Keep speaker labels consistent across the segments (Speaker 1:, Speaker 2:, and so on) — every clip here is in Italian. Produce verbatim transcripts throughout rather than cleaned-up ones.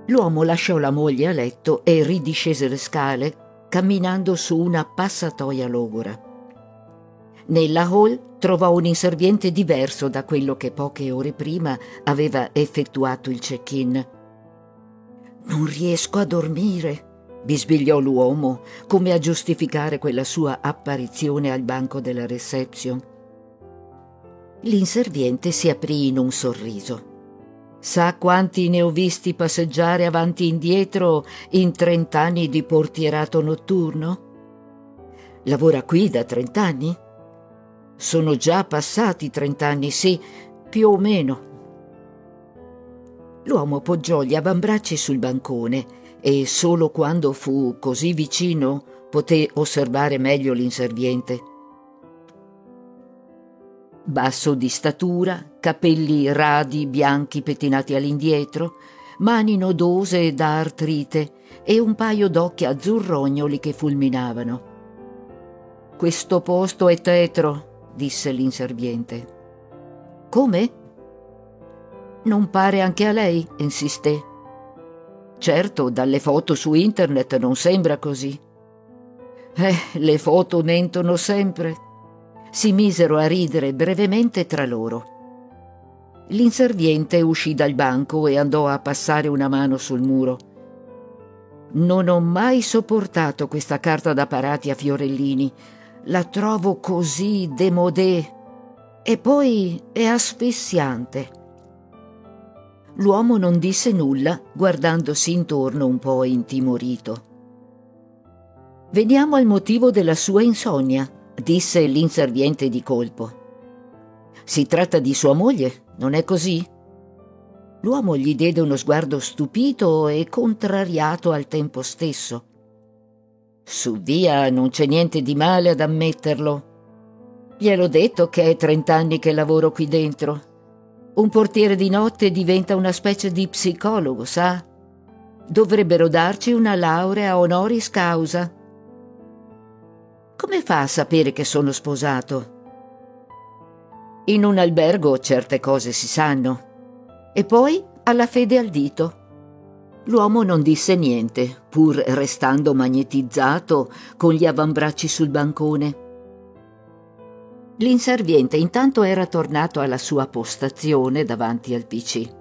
Speaker 1: L'uomo lasciò la moglie a letto e ridiscese le scale, camminando su una passatoia logora. Nella hall trovò un inserviente diverso da quello che poche ore prima aveva effettuato il check-in. «Non riesco a dormire», bisbigliò l'uomo, come a giustificare quella sua apparizione al banco della reception. L'inserviente si aprì in un sorriso. «Sa quanti ne ho visti passeggiare avanti e indietro in trent'anni di portierato notturno?» «Lavora qui da trent'anni?» «Sono già passati trent'anni, sì, più o meno». L'uomo poggiò gli avambracci sul bancone e solo quando fu così vicino poté osservare meglio l'inserviente. Basso di statura, capelli radi bianchi pettinati all'indietro, mani nodose da artrite e un paio d'occhi azzurrognoli che fulminavano. «Questo posto è tetro», disse l'inserviente. «Come?» «Non pare anche a lei?» insisté. «Certo, dalle foto su internet non sembra così». «Eh, le foto mentono sempre». Si misero a ridere brevemente tra loro. L'inserviente uscì dal banco e andò a passare una mano sul muro. «Non ho mai sopportato questa carta da parati a fiorellini. La trovo così démodé. E poi è asfissiante». L'uomo non disse nulla, guardandosi intorno un po' intimorito. «Veniamo al motivo della sua insonnia», disse l'inserviente di colpo. «Si tratta di sua moglie, non è così?» L'uomo gli diede uno sguardo stupito e contrariato al tempo stesso. «Su via, non c'è niente di male ad ammetterlo. Gliel'ho detto che è trent'anni che lavoro qui dentro. Un portiere di notte diventa una specie di psicologo, sa? Dovrebbero darci una laurea honoris causa». «Come fa a sapere che sono sposato?» «In un albergo certe cose si sanno. E poi ha la fede al dito». L'uomo non disse niente, pur restando magnetizzato con gli avambracci sul bancone. L'inserviente intanto era tornato alla sua postazione davanti al P C.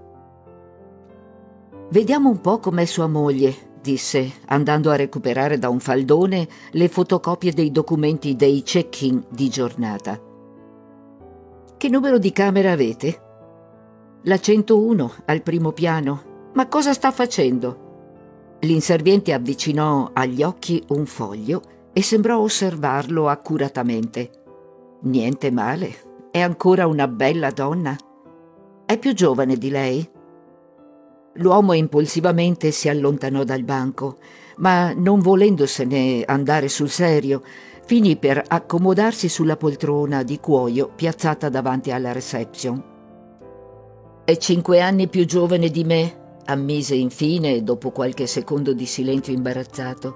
Speaker 1: «Vediamo un po' com'è sua moglie», disse, andando a recuperare da un faldone le fotocopie dei documenti dei check-in di giornata. «Che numero di camera avete?» «La centouno, al primo piano. Ma cosa sta facendo?» L'inserviente avvicinò agli occhi un foglio e sembrò osservarlo accuratamente. «Niente male, è ancora una bella donna. È più giovane di lei?» L'uomo impulsivamente si allontanò dal banco, ma non volendosene andare sul serio, finì per accomodarsi sulla poltrona di cuoio piazzata davanti alla reception. «È cinque anni più giovane di me», ammise infine dopo qualche secondo di silenzio imbarazzato.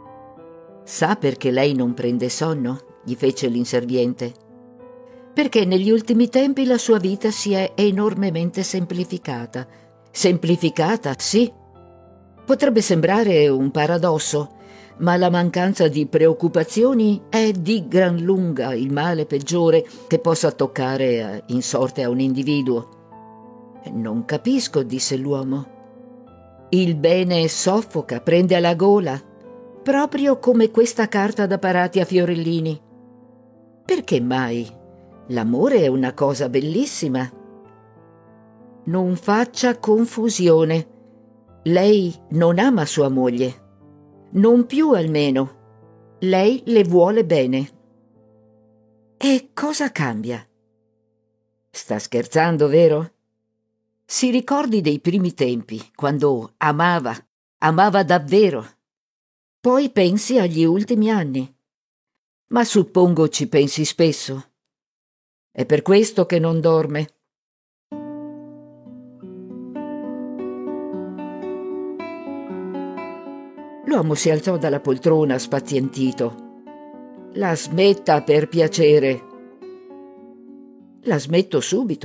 Speaker 1: «Sa perché lei non prende sonno?» gli fece l'inserviente. «Perché negli ultimi tempi la sua vita si è enormemente semplificata». «Semplificata, sì. Potrebbe sembrare un paradosso, ma la mancanza di preoccupazioni è di gran lunga il male peggiore che possa toccare in sorte a un individuo». «Non capisco», disse l'uomo. «Il bene soffoca, prende alla gola, proprio come questa carta da parati a fiorellini. Perché mai? L'amore è una cosa bellissima». «Non faccia confusione. Lei non ama sua moglie. Non più almeno. Lei le vuole bene». «E cosa cambia?» «Sta scherzando, vero? Si ricordi dei primi tempi, quando amava, amava davvero. Poi pensi agli ultimi anni. Ma suppongo ci pensi spesso. È per questo che non dorme». L'uomo si alzò dalla poltrona spazientito. «La smetta, per piacere». «La smetto subito»,